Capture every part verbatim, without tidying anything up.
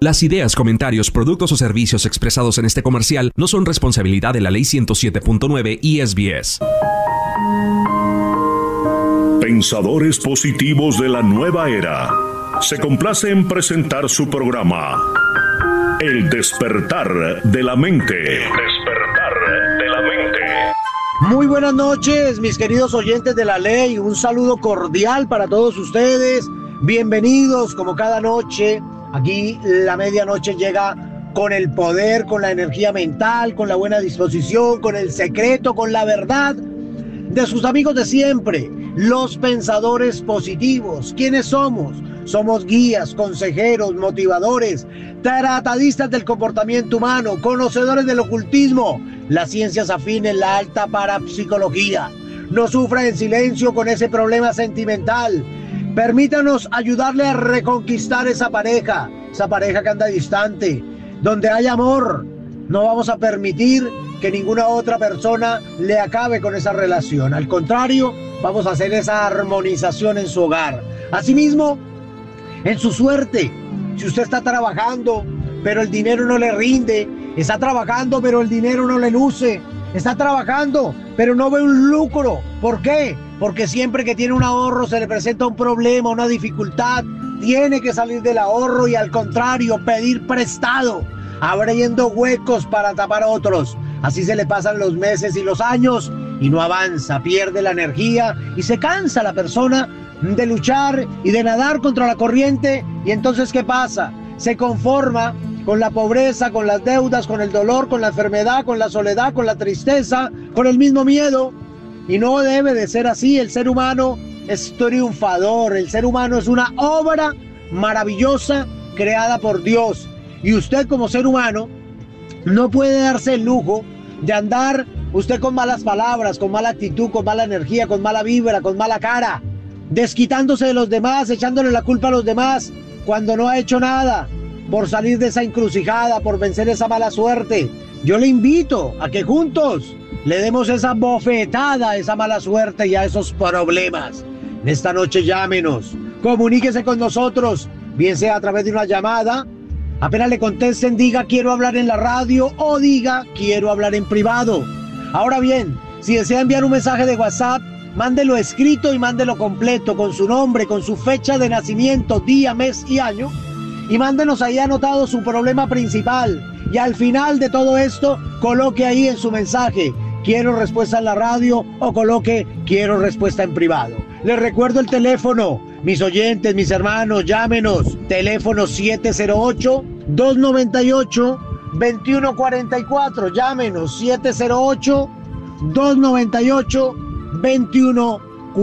Las ideas, comentarios, productos o servicios expresados en este comercial no son responsabilidad de la Ley ciento siete punto nueve I S B S. Pensadores positivos de la nueva era. Se complace en presentar su programa El despertar de la mente. El despertar de la mente. Muy buenas noches, mis queridos oyentes de la ley. Un saludo cordial para todos ustedes. Bienvenidos como cada noche. Aquí la medianoche llega con el poder, con la energía mental, con la buena disposición, con el secreto, con la verdad de sus amigos de siempre, los pensadores positivos. ¿Quiénes somos? Somos guías, consejeros, motivadores, tratadistas del comportamiento humano, conocedores del ocultismo, las ciencias afines, la alta parapsicología. No sufra en silencio con ese problema sentimental. Permítanos ayudarle a reconquistar esa pareja, esa pareja que anda distante. Donde hay amor, no vamos a permitir que ninguna otra persona le acabe con esa relación. Al contrario, vamos a hacer esa armonización en su hogar. Asimismo, en su suerte, si usted está trabajando, pero el dinero no le rinde, está trabajando, pero el dinero no le luce, está trabajando, pero no ve un lucro. ¿Por qué? Porque siempre que tiene un ahorro se le presenta un problema, una dificultad. Tiene que salir del ahorro y al contrario, pedir prestado, abriendo huecos para tapar otros. Así se le pasan los meses y los años y no avanza, pierde la energía y se cansa la persona de luchar y de nadar contra la corriente. Y entonces, ¿qué pasa? Se conforma con la pobreza, con las deudas, con el dolor, con la enfermedad, con la soledad, con la tristeza, con el mismo miedo. Y no debe de ser así. El ser humano es triunfador. El ser humano es una obra maravillosa creada por Dios. Y usted como ser humano no puede darse el lujo de andar usted con malas palabras, con mala actitud, con mala energía, con mala vibra, con mala cara, desquitándose de los demás, echándole la culpa a los demás cuando no ha hecho nada por salir de esa encrucijada, por vencer esa mala suerte. Yo le invito a que juntos le demos esa bofetada a esa mala suerte y a esos problemas. En esta noche llámenos, comuníquese con nosotros, bien sea a través de una llamada. Apenas le contesten, diga quiero hablar en la radio o diga quiero hablar en privado. Ahora bien, si desea enviar un mensaje de WhatsApp, mándelo escrito y mándelo completo con su nombre, con su fecha de nacimiento, día, mes y año. Y mándenos ahí anotado su problema principal. Y al final de todo esto, coloque ahí en su mensaje quiero respuesta en la radio o coloque quiero respuesta en privado. Les recuerdo el teléfono, mis oyentes, mis hermanos, llámenos. Teléfono siete cero ocho, dos nueve ocho, dos uno cuatro cuatro. Llámenos siete cero ocho, dos nueve ocho, dos uno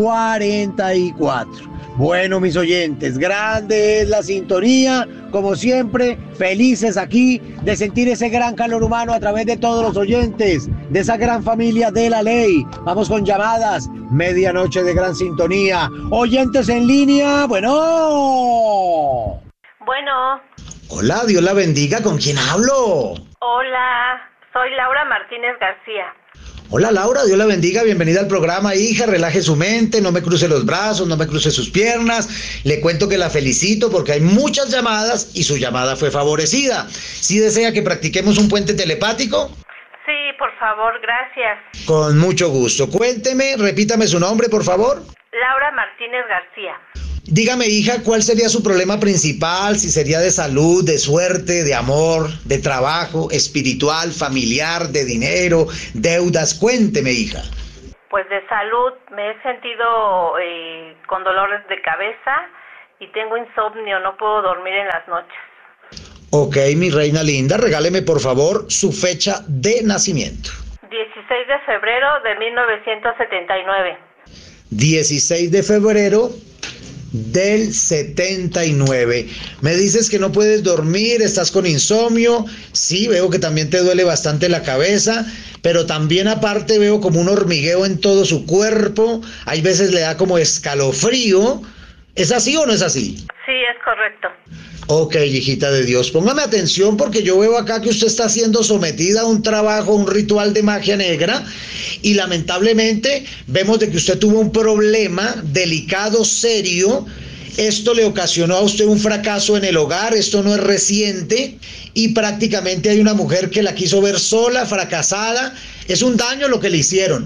cuatro cuatro. Bueno, mis oyentes, grande es la sintonía, como siempre, felices aquí de sentir ese gran calor humano a través de todos los oyentes, de esa gran familia de la ley. Vamos con llamadas, medianoche de gran sintonía. Oyentes en línea, bueno. Bueno. Hola, Dios la bendiga, ¿con quién hablo? Hola, soy Laura Martínez García. Hola Laura, Dios la bendiga, bienvenida al programa, hija, relaje su mente, no me cruce los brazos, no me cruce sus piernas. Le cuento que la felicito porque hay muchas llamadas y su llamada fue favorecida. ¿Sí desea que practiquemos un puente telepático? Sí, por favor, gracias. Con mucho gusto. Cuénteme, repítame su nombre, por favor. Laura Martínez García. Dígame, hija, ¿cuál sería su problema principal? Si sería de salud, de suerte, de amor, de trabajo, espiritual, familiar, de dinero, deudas. Cuénteme, hija. Pues de salud, me he sentido eh, con dolores de cabeza y tengo insomnio, no puedo dormir en las noches. Ok, mi reina linda, regáleme por favor su fecha de nacimiento. dieciséis de febrero de mil novecientos setenta y nueve. dieciséis de febrero del setenta y nueve. Me dices que no puedes dormir, estás con insomnio. Sí, veo que también te duele bastante la cabeza, pero también aparte veo como un hormigueo en todo su cuerpo. Hay veces le da como escalofrío. ¿Es así o no es así? Sí, es correcto. Ok, hijita de Dios, póngame atención porque yo veo acá que usted está siendo sometida a un trabajo, un ritual de magia negra y lamentablemente vemos de que usted tuvo un problema delicado, serio esto le ocasionó a usted un fracaso en el hogar, esto no es reciente, y prácticamente hay una mujer que la quiso ver sola, fracasada, es un daño lo que le hicieron.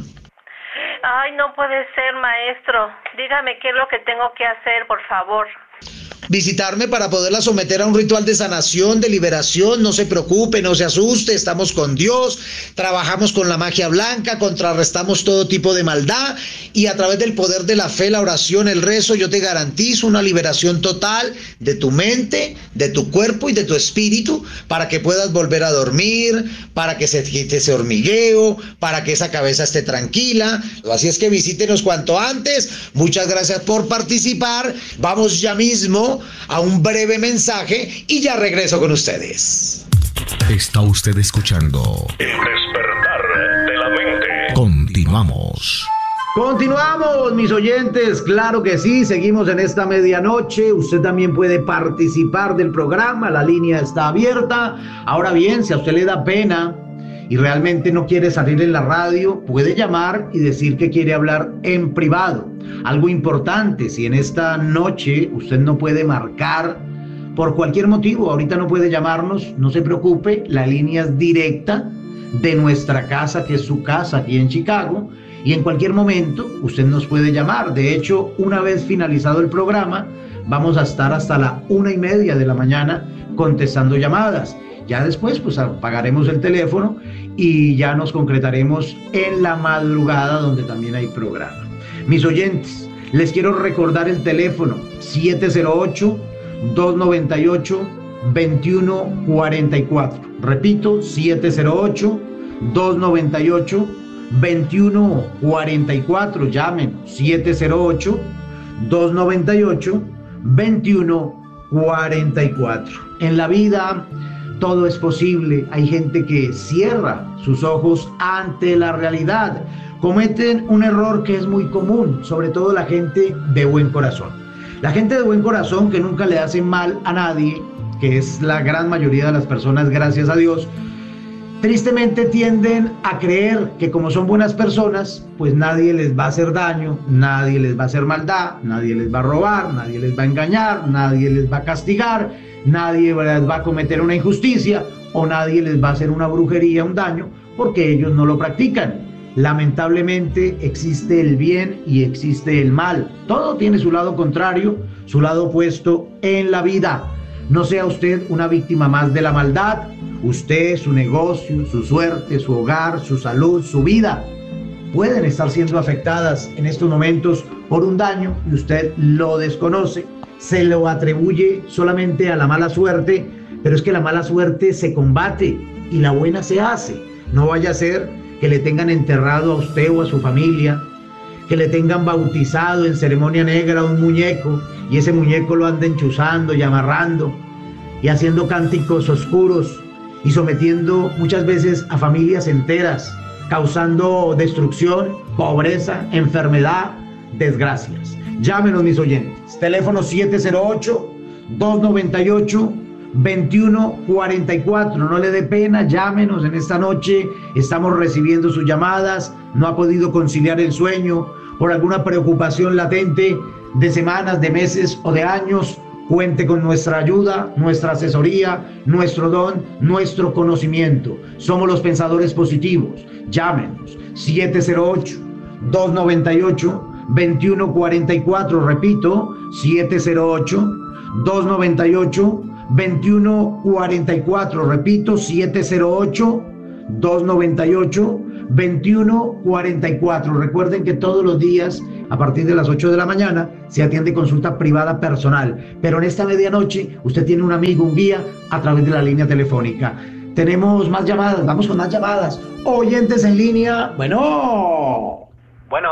Ay, no puede ser, maestro. Dígame qué es lo que tengo que hacer, por favor. Visitarme para poderla someter a un ritual de sanación, de liberación. No se preocupe, no se asuste, estamos con Dios, trabajamos con la magia blanca, contrarrestamos todo tipo de maldad y a través del poder de la fe, la oración, el rezo, yo te garantizo una liberación total de tu mente, de tu cuerpo y de tu espíritu para que puedas volver a dormir, para que se quite ese hormigueo, para que esa cabeza esté tranquila. Así es que visítenos cuanto antes. Muchas gracias por participar. Vamos ya mismo a un breve mensaje y ya regreso con ustedes. Está usted escuchando El despertar de la mente. Continuamos. Continuamos, mis oyentes, claro que sí, seguimos en esta medianoche. Usted también puede participar del programa, la línea está abierta. Ahora bien, si a usted le da pena y realmente no quiere salir en la radio, puede llamar y decir que quiere hablar en privado. Algo importante, si en esta noche usted no puede marcar por cualquier motivo, ahorita no puede llamarnos, no se preocupe, la línea es directa de nuestra casa, que es su casa aquí en Chicago, y en cualquier momento usted nos puede llamar. De hecho, una vez finalizado el programa, vamos a estar hasta la una y media de la mañana contestando llamadas. Ya después pues apagaremos el teléfono y ya nos concretaremos en la madrugada, donde también hay programa. Mis oyentes, les quiero recordar el teléfono siete cero ocho, dos nueve ocho, dos uno cuatro cuatro. Repito, siete cero ocho, dos nueve ocho, dos uno cuatro cuatro. Llamen siete cero ocho, dos nueve ocho, dos uno cuatro cuatro. En la vida todo es posible. Hay gente que cierra sus ojos ante la realidad. Cometen un error que es muy común, sobre todo la gente de buen corazón. La gente de buen corazón que nunca le hace mal a nadie, que es la gran mayoría de las personas, gracias a Dios, tristemente tienden a creer que como son buenas personas, pues nadie les va a hacer daño, nadie les va a hacer maldad, nadie les va a robar, nadie les va a engañar, nadie les va a castigar, nadie les va a cometer una injusticia o nadie les va a hacer una brujería, un daño, porque ellos no lo practican. Lamentablemente existe el bien y existe el mal. Todo tiene su lado contrario, su lado opuesto en la vida. No sea usted una víctima más de la maldad. Usted, su negocio, su suerte, su hogar, su salud, su vida pueden estar siendo afectadas en estos momentos por un daño y usted lo desconoce. Se lo atribuye solamente a la mala suerte, pero es que la mala suerte se combate y la buena se hace. No vaya a ser que le tengan enterrado a usted o a su familia, que le tengan bautizado en ceremonia negra a un muñeco y ese muñeco lo anden chuzando y amarrando y haciendo cánticos oscuros y sometiendo muchas veces a familias enteras, causando destrucción, pobreza, enfermedad, desgracias. Llámenos, mis oyentes. Teléfono siete cero ocho, dos nueve ocho, dos uno cuatro cuatro. No le dé pena, llámenos en esta noche. Estamos recibiendo sus llamadas. No ha podido conciliar el sueño por alguna preocupación latente de semanas, de meses o de años. Cuente con nuestra ayuda, nuestra asesoría, nuestro don, nuestro conocimiento. Somos los pensadores positivos. Llámenos siete cero ocho, dos nueve ocho, dos uno cuatro cuatro. Repito, siete cero ocho, dos nueve ocho, dos uno cuatro cuatro. Repito, siete cero ocho, dos nueve ocho, dos uno cuatro cuatro. Recuerden que todos los días a partir de las ocho de la mañana se atiende consulta privada personal, pero en esta medianoche usted tiene un amigo, un guía a través de la línea telefónica. Tenemos más llamadas, vamos con más llamadas. Oyentes en línea, bueno. Bueno.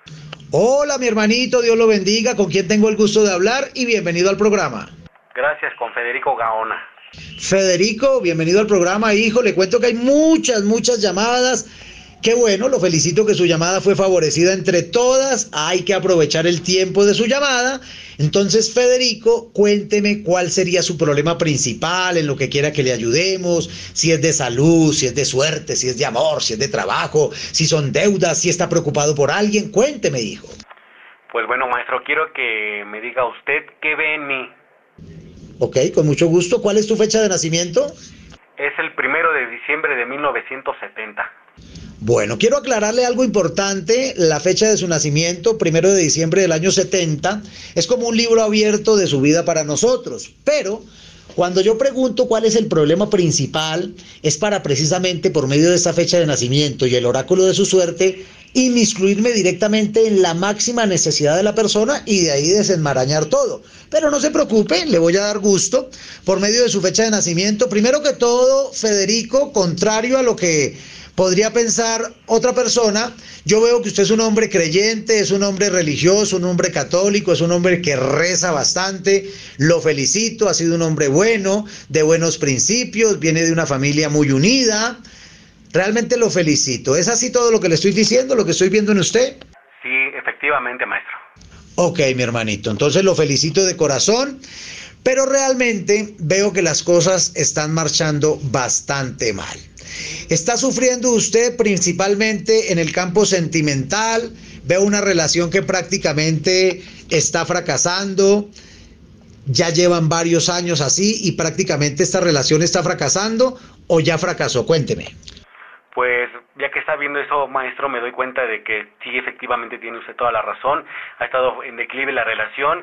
Hola, mi hermanito, Dios lo bendiga. ¿Con quién tengo el gusto de hablar? Y bienvenido al programa. Gracias, con Federico Gaona. Federico, bienvenido al programa, hijo. Le cuento que hay muchas, muchas llamadas. Qué bueno, lo felicito que su llamada fue favorecida entre todas. Hay que aprovechar el tiempo de su llamada. Entonces, Federico, cuénteme cuál sería su problema principal, en lo que quiera que le ayudemos, si es de salud, si es de suerte, si es de amor, si es de trabajo, si son deudas, si está preocupado por alguien. Cuénteme, hijo. Pues bueno, maestro, quiero que me diga usted qué ve en mí. Ok, con mucho gusto. ¿Cuál es tu fecha de nacimiento? Es el primero de diciembre de mil novecientos setenta. Bueno, quiero aclararle algo importante. La fecha de su nacimiento, primero de diciembre del año setenta, es como un libro abierto de su vida para nosotros. Pero cuando yo pregunto cuál es el problema principal, es para precisamente por medio de esta fecha de nacimiento y el oráculo de su suerte, inmiscuirme directamente en la máxima necesidad de la persona y de ahí desenmarañar todo. Pero no se preocupe, le voy a dar gusto por medio de su fecha de nacimiento. Primero que todo, Federico, contrario a lo que podría pensar otra persona, yo veo que usted es un hombre creyente, es un hombre religioso, un hombre católico, es un hombre que reza bastante. Lo felicito, ha sido un hombre bueno, de buenos principios, viene de una familia muy unida. Realmente lo felicito. ¿Es así todo lo que le estoy diciendo, lo que estoy viendo en usted? Sí, efectivamente, maestro. Ok, mi hermanito, entonces lo felicito de corazón, pero realmente veo que las cosas están marchando bastante mal. Está sufriendo usted principalmente en el campo sentimental. Veo una relación que prácticamente está fracasando. Ya llevan varios años así y prácticamente esta relación está fracasando o ya fracasó. Cuénteme. Pues ya que está viendo eso, maestro, me doy cuenta de que sí, efectivamente tiene usted toda la razón. Ha estado en declive la relación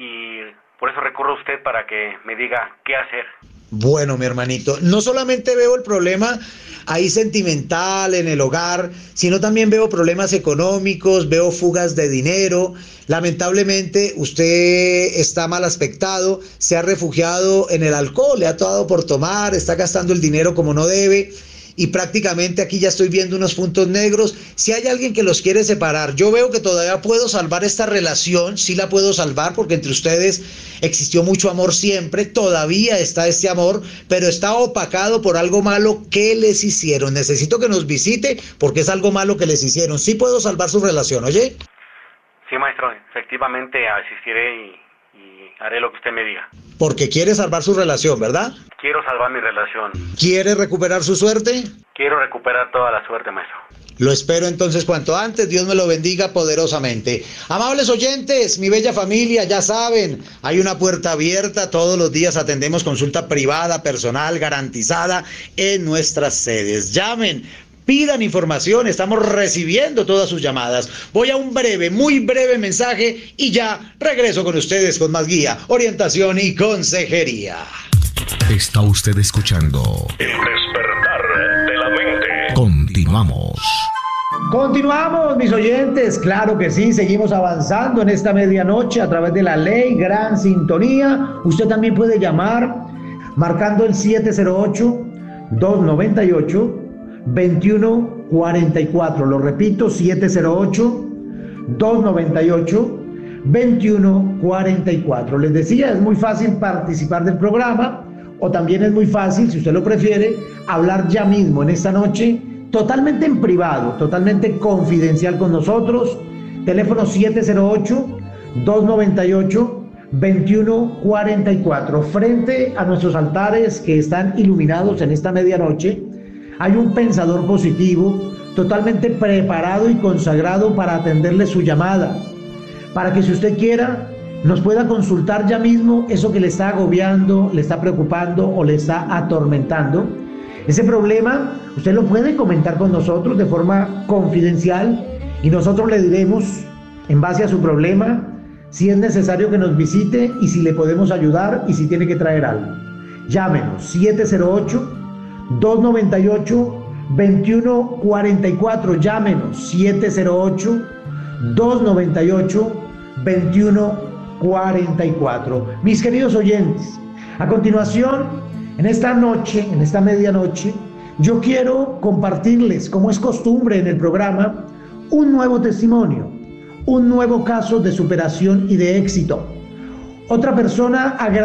y por eso recurro a usted para que me diga qué hacer. Bueno, mi hermanito, no solamente veo el problema ahí sentimental en el hogar, sino también veo problemas económicos, veo fugas de dinero. Lamentablemente usted está mal aspectado, se ha refugiado en el alcohol, le ha dado por tomar, está gastando el dinero como no debe. Y prácticamente aquí ya estoy viendo unos puntos negros. Si hay alguien que los quiere separar, yo veo que todavía puedo salvar esta relación, sí la puedo salvar porque entre ustedes existió mucho amor siempre, todavía está este amor, pero está opacado por algo malo que les hicieron. Necesito que nos visite porque es algo malo que les hicieron. Sí puedo salvar su relación, ¿oye? Sí, maestro, efectivamente asistiré y, y haré lo que usted me diga. Porque quiere salvar su relación, ¿verdad? Quiero salvar mi relación. ¿Quiere recuperar su suerte? Quiero recuperar toda la suerte, maestro. Lo espero entonces cuanto antes. Dios me lo bendiga poderosamente. Amables oyentes, mi bella familia, ya saben, hay una puerta abierta. Todos los días atendemos consulta privada, personal, garantizada en nuestras sedes. Llamen. Pidan información, estamos recibiendo todas sus llamadas. Voy a un breve, muy breve mensaje y ya regreso con ustedes con más guía, orientación y consejería. Está usted escuchando El despertar de la mente. Continuamos. Continuamos, mis oyentes, claro que sí, seguimos avanzando en esta medianoche a través de la ley, gran sintonía. Usted también puede llamar marcando el siete cero ocho, dos nueve ocho, veintiuno cuarenta y cuatro. Lo repito, siete cero ocho, dos nueve ocho, veintiuno cuarenta y cuatro. Les decía, es muy fácil participar del programa o también es muy fácil, si usted lo prefiere, hablar ya mismo en esta noche, totalmente en privado, totalmente confidencial con nosotros. Teléfono siete cero ocho, dos nueve ocho, veintiuno cuarenta y cuatro. Frente a nuestros altares que están iluminados en esta medianoche, hay un pensador positivo, totalmente preparado y consagrado para atenderle su llamada, para que si usted quiera, nos pueda consultar ya mismo eso que le está agobiando, le está preocupando o le está atormentando. Ese problema, usted lo puede comentar con nosotros de forma confidencial y nosotros le diremos, en base a su problema, si es necesario que nos visite y si le podemos ayudar y si tiene que traer algo. Llámenos, siete cero ocho, dos nueve ocho, veintiuno cuarenta y cuatro. Llámenos, siete cero ocho, dos nueve ocho, veintiuno cuarenta y cuatro. Mis queridos oyentes, a continuación, en esta noche, en esta medianoche, yo quiero compartirles, como es costumbre en el programa, un nuevo testimonio, un nuevo caso de superación y de éxito. Otra persona agradecida